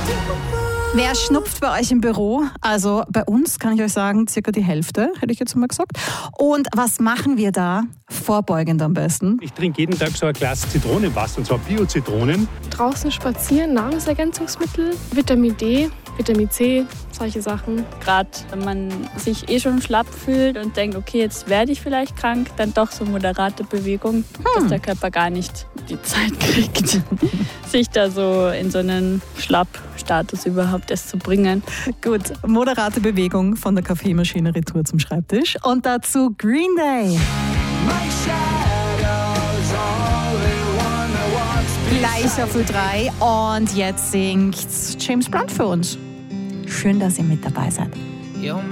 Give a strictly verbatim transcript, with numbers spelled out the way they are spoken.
Wer schnupft bei euch im Büro? Also bei uns kann ich euch sagen, circa die Hälfte, hätte ich jetzt mal gesagt. Und was machen wir da? Vorbeugend am besten. Ich trinke jeden Tag so ein Glas Zitronenwasser, und zwar Bio-Zitronen. Draußen spazieren, Nahrungsergänzungsmittel, Vitamin D, Vitamin C, solche Sachen. Gerade wenn man sich eh schon schlapp fühlt und denkt, okay, jetzt werde ich vielleicht krank, dann doch so moderate Bewegung, hm. dass der Körper gar nicht die Zeit kriegt, sich da so in so einen Schlappstatus überhaupt erst zu bringen. Gut, moderate Bewegung von der Kaffeemaschine retour zum Schreibtisch. Und dazu Green Day. Gleich auf Ö drei und jetzt singt James Blunt für uns. Schön, dass ihr mit dabei seid.